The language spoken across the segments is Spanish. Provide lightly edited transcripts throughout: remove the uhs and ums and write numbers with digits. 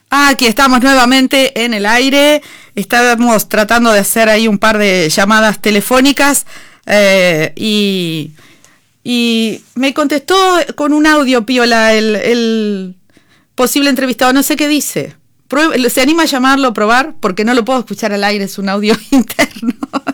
Aquí estamos nuevamente en el aire. Estábamos tratando de hacer ahí un par de llamadas telefónicas y me contestó con un audio piola el posible entrevistado. No sé qué dice. ¿Se anima a llamarlo, probar? Porque no lo puedo escuchar al aire, es un audio interno.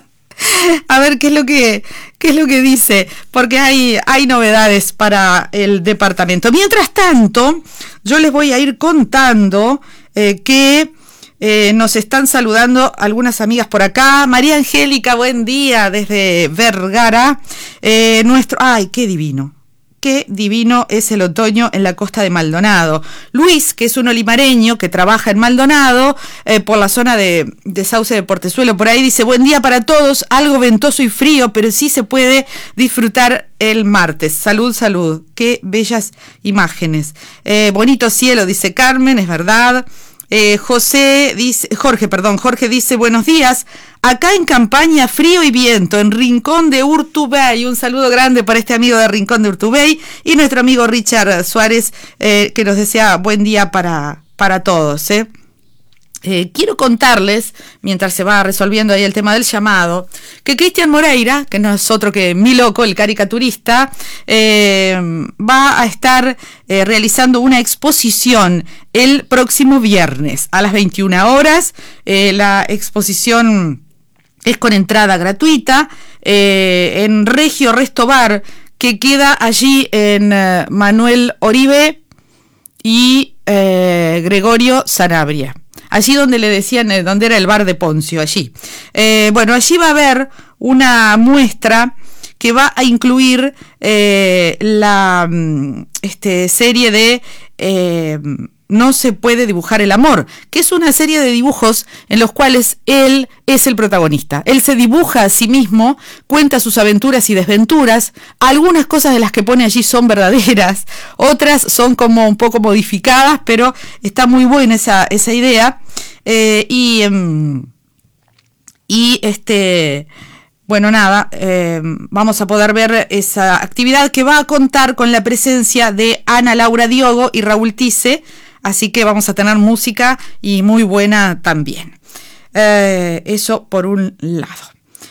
A ver qué es lo que dice, porque hay novedades para el departamento. Mientras tanto, yo les voy a ir contando que nos están saludando algunas amigas por acá. María Angélica, buen día desde Vergara. Ay, qué divino. Qué divino es el otoño en la costa de Maldonado. Luis, que es un olimareño que trabaja en Maldonado, por la zona de Sauce de Portezuelo, por ahí dice, buen día para todos, algo ventoso y frío, pero sí se puede disfrutar el martes. Salud, salud. Qué bellas imágenes. Bonito cielo, dice Carmen, es verdad. Jorge dice, buenos días, acá en Campaña, frío y viento, en Rincón de Urtubey. Un saludo grande para este amigo de Rincón de Urtubey y nuestro amigo Richard Suárez, que nos desea buen día para todos. Quiero contarles, mientras se va resolviendo ahí el tema del llamado, que Cristian Moreira, que no es otro que mi loco, el caricaturista, va a estar realizando una exposición el próximo viernes a las 21 horas. La exposición es con entrada gratuita en Regio Resto Bar, que queda allí en Manuel Oribe y Gregorio Sanabria. Allí donde le decían, donde era el bar de Poncio, allí. Allí va a haber una muestra que va a incluir la serie de No se puede dibujar el amor, que es una serie de dibujos en los cuales él es el protagonista. Él se dibuja a sí mismo, cuenta sus aventuras y desventuras. Algunas cosas de las que pone allí son verdaderas, otras son como un poco modificadas, pero está muy buena esa idea. Vamos a poder ver esa actividad que va a contar con la presencia de Ana Laura Diogo y Raúl Tice, así que vamos a tener música y muy buena también. Eso por un lado.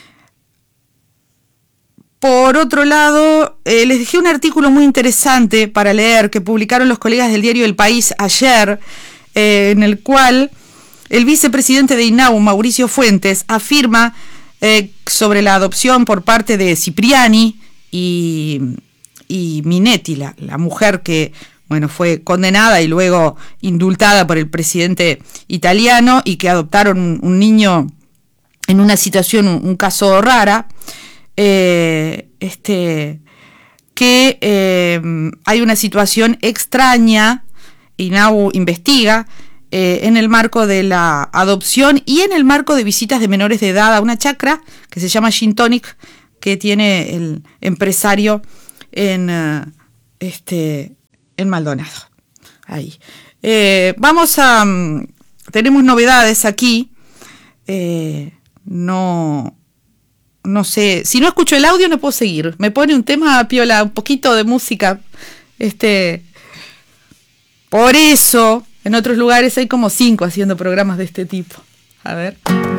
Por otro lado, les dejé un artículo muy interesante para leer que publicaron los colegas del diario El País ayer, en el cual el vicepresidente de INAU, Mauricio Fuentes, afirma sobre la adopción por parte de Cipriani y Minetti, la mujer que fue condenada y luego indultada por el presidente italiano y que adoptaron un niño en una situación, un caso rara, que hay una situación extraña. INAU investiga en el marco de la adopción y en el marco de visitas de menores de edad a una chacra que se llama Gin Tonic, que tiene el empresario en Maldonado. Ahí. Tenemos novedades aquí. No sé, si no escucho el audio no puedo seguir. Me pone un tema piola, un poquito de música. Por eso, en otros lugares hay como 5 haciendo programas de este tipo. A ver.